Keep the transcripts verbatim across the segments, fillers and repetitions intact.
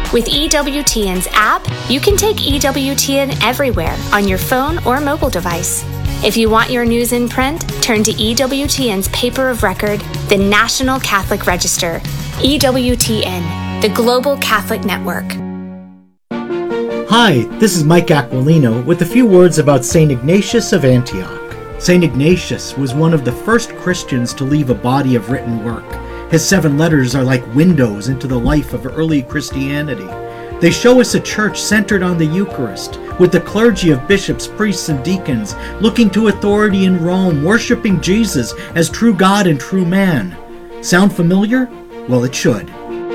With E W T N's app, you can take E W T N everywhere on your phone or mobile device. If you want your news in print, turn to E W T N's paper of record, the National Catholic Register. E W T N, the Global Catholic Network. Hi, this is Mike Aquilino with a few words about Saint Ignatius of Antioch. Saint Ignatius was one of the first Christians to leave a body of written work. His seven letters are like windows into the life of early Christianity. They show us a church centered on the Eucharist, with the clergy of bishops, priests, and deacons looking to authority in Rome, worshiping Jesus as true God and true man. Sound familiar? Well, it should.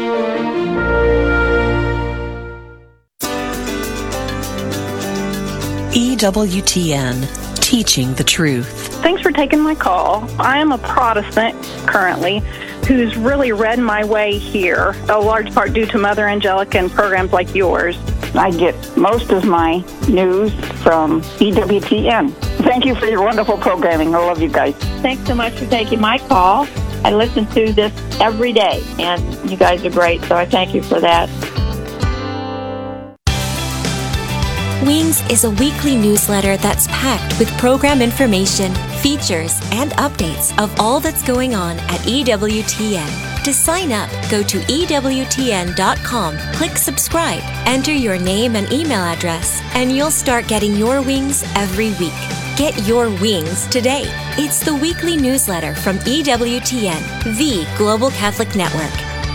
E W T N, teaching the truth. Thanks for taking my call. I am a Protestant currently who's really read my way here, a large part due to Mother Angelica and programs like yours. I get most of my news from E W T N. Thank you for your wonderful programming. I love you guys. Thanks so much for taking my call. I listen to this every day, and you guys are great, so I thank you for that. Wings is a weekly newsletter that's packed with program information, features, and updates of all that's going on at E W T N. To sign up, go to E W T N dot com, click subscribe, enter your name and email address, and you'll start getting your wings every week. Get your wings today. It's the weekly newsletter from E W T N, the Global Catholic Network.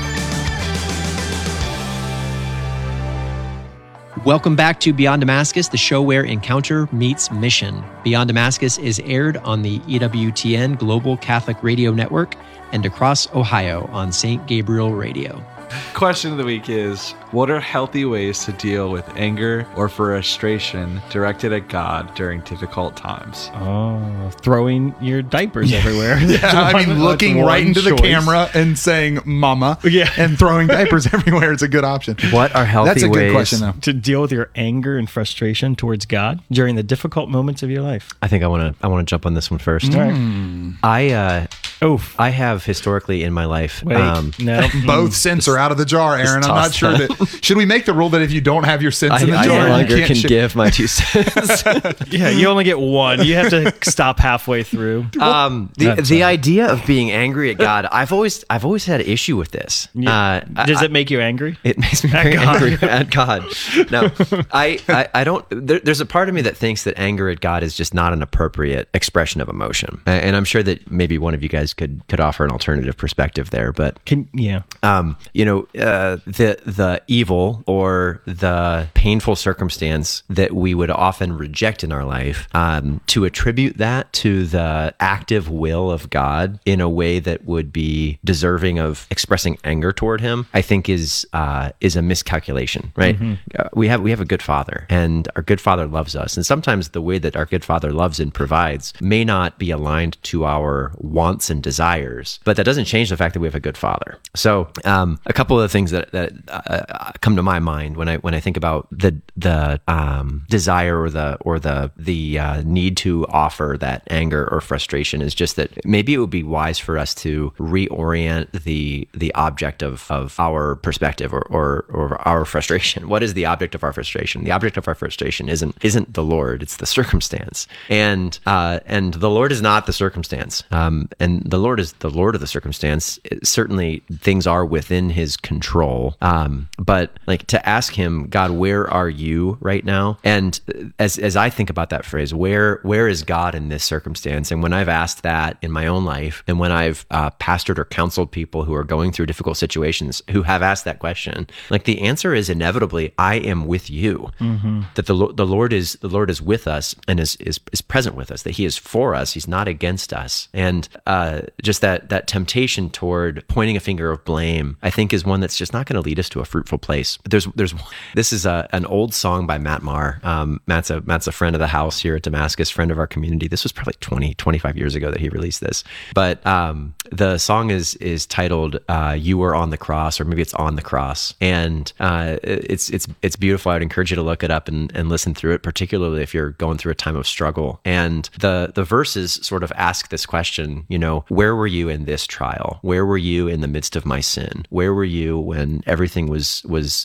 Welcome back to Beyond Damascus, the show where encounter meets mission. Beyond Damascus is aired on the E W T N Global Catholic Radio Network and across Ohio on Saint Gabriel Radio. Question of the week is, what are healthy ways to deal with anger or frustration directed at God during difficult times? Oh, throwing your diapers everywhere. Yeah, I mean, That's looking one right into choice. the camera and saying "mama," Yeah. and throwing diapers everywhere is a good option. What are healthy That's a good ways question, though. to deal with your anger and frustration towards God during the difficult moments of your life? I think I want to I want to jump on this one first. Mm. I uh, Oof. I have historically in my life. Wait, um, no. Both scents are out of the jar, Aaron. I'm not toss sure that. that. Should we make the rule that if you don't have your scents I, in the I jar, no you longer can't can sh- give my two cents. Yeah, you only get one. You have to stop halfway through. Um, the That's the all. idea of being angry at God, I've always I've always had an issue with this. Yeah. Uh, Does I, it make you angry? It makes me At very God. angry at God. No, I, I, I don't. There, there's a part of me that thinks that anger at God is just not an appropriate expression of emotion, A- and I'm sure that maybe one of you guys could could offer an alternative perspective there. But Can yeah. um, you know, uh, the the evil or the painful circumstance that we would often reject in our life, um, to attribute that to the active will of God in a way that would be deserving of expressing anger toward Him, I think is uh, is a miscalculation. Right? Mm-hmm. Uh, we have we have a good Father, and our good Father loves us, and sometimes the way that our good Father loves and provides may not be aligned to our wants and desires, but that doesn't change the fact that we have a good Father. So, um, a couple of the things that that uh, come to my mind when I when I think about the the um, desire or the or the the uh, need to offer that anger or frustration is just that maybe it would be wise for us to reorient the the object of, of our perspective or, or or our frustration. What is the object of our frustration? The object of our frustration isn't isn't the Lord; it's the circumstance, and uh, and the Lord is not the circumstance, um, and the Lord is the Lord of the circumstance. It, certainly, things are within His control, um, but like to ask Him, God, where are you right now? And as as I think about that phrase, where where is God in this circumstance? And when I've asked that in my own life, and when I've uh, pastored or counseled people who are going through difficult situations who have asked that question, like the answer is inevitably, I am with you. Mm-hmm. That the Lo- the Lord is the Lord is with us and is is is present with us. That He is for us. He's not against us. And uh, just that that temptation toward pointing a finger of blame, I think, is one that's just not going to lead us to a fruitful place. There's there's this is a, an old song by Matt Maher. Um, Matt's a Matt's a friend of the house here at Damascus, friend of our community. This was probably twenty, twenty-five years ago that he released this. But um, the song is is titled uh, "You Were on the Cross," or maybe it's "On the Cross," and uh, it's it's it's beautiful. I would encourage you to look it up and, and listen through it, particularly if you're going through a time of struggle. And the the verses sort of ask this question: you know, where were you in this trial? Where were you in the midst of my sin? Where were you when everything was was